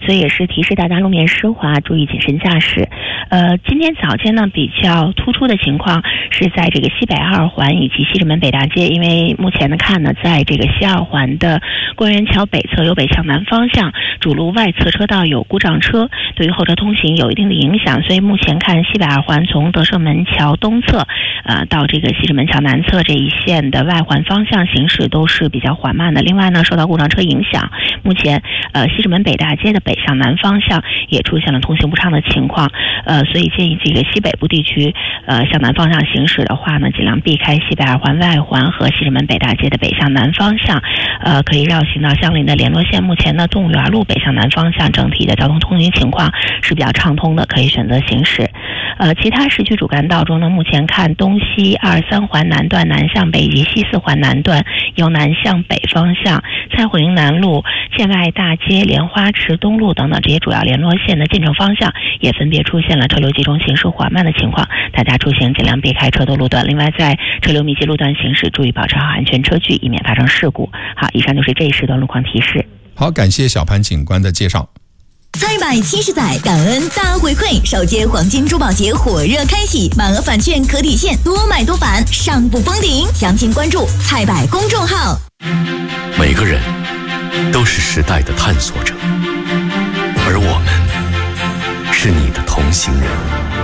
所以也是提示大家路面湿滑，注意谨慎驾驶。今天早间呢比较突出的情况是在这个西北二环以及西直门北大街，因为目前的看呢，在这个西二环的官园桥北侧由北向南方向主路外侧车道有故障车，对于后车通行有一定的影响，所以目前看西北二环从德胜门桥东侧到这个西直门桥南侧这一线的外环方向行驶都是比较缓慢的。另外呢，受到故障车影响，目前西直门北大街的北向南方向也出现了通行不畅的情况，所以建议这个西北部地区向南方向行驶的话呢，尽量避开西北二环外环和西直门北大街的北向南方向，可以绕行到相邻的联络线。目前呢，动物园路北向南方向整体的交通通行情况是比较畅通的，可以选择行驶。其他市区主干道中呢，目前看东西2、3环南段南向北以及西4环南段由南向北方向，蔡虎营南路、建外大街、莲花池东路等等这些主要联络线的进城方向也分别出现了车流集中、行驶缓慢的情况，大家出行尽量避开车多路段。另外，在车流密集路段行驶，注意保持好安全车距，以免发生事故。好，以上就是这一时段路况提示。 好，感谢小潘警官的介绍。 菜百70载，感恩大回馈，首届黄金珠宝节火热开启，满额返券可抵现，多买多返，上不封顶。详情关注菜百公众号。 每个人都是时代的探索者，而我们是你的同行人。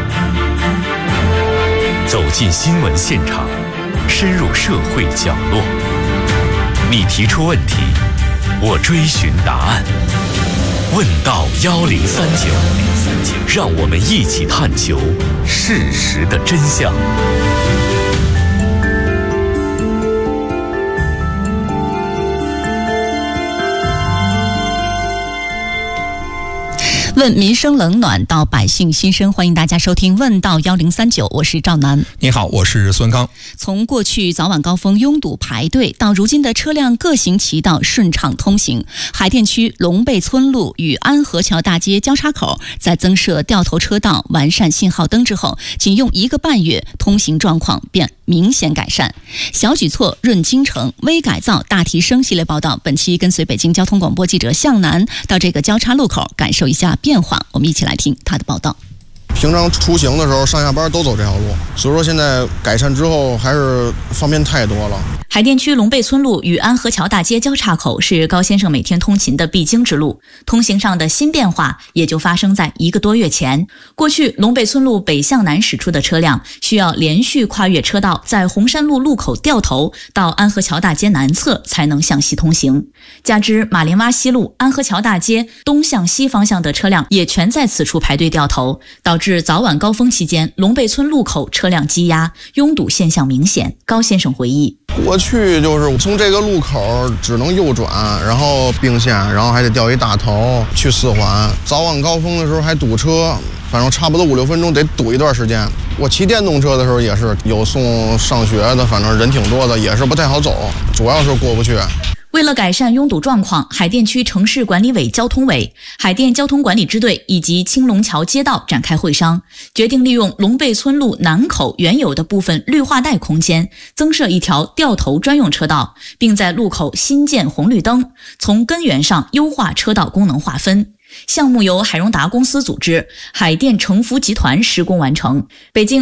走进新闻现场，深入社会角落，你提出问题，我追寻答案。问道1039，让我们一起探求事实的真相。 问民生冷暖到百姓心声，欢迎大家收听问道1039，我是赵楠。 你好，我是孙刚。 从过去早晚高峰拥堵排队，到如今的车辆各行其道顺畅通行，海淀区龙贝村路与安河桥大街交叉口在增设掉头车道、完善信号灯之后，仅用1个半月，通行状况便明显改善。小举措润京城，微改造大提升系列报道，本期跟随北京交通广播记者向南到这个交叉路口感受一下变化，我们一起来听他的报道。 平常出行的时候上下班都走这条路，所以说现在改善之后还是方便太多了。 海淀区龙贝村路与安河桥大街交叉口是高先生每天通勤的必经之路，通行上的新变化也就发生在1个多月前。过去龙贝村路北向南驶出的车辆需要连续跨越车道，在红山路路口掉头到安河桥大街南侧才能向西通行，加之马林洼西路、安河桥大街东向西方向的车辆也全在此处排队掉头，导致早晚高峰期间龙贝村路口车辆积压，拥堵现象明显。高先生回忆， 过去就是从这个路口只能右转，然后并线，然后还得掉一大头去4环，早晚高峰的时候还堵车，反正差不多5、6分钟得堵一段时间。我骑电动车的时候也是有送上学的，反正人挺多的，也是不太好走，主要是过不去。 为了改善拥堵状况，海淀区城市管理委交通委、海淀交通管理支队以及青龙桥街道展开会商，决定利用龙贝村路南口原有的部分绿化带空间，增设一条掉头专用车道，并在路口新建红绿灯，从根源上优化车道功能划分。项目由海荣达公司组织，海淀城福集团施工完成。北京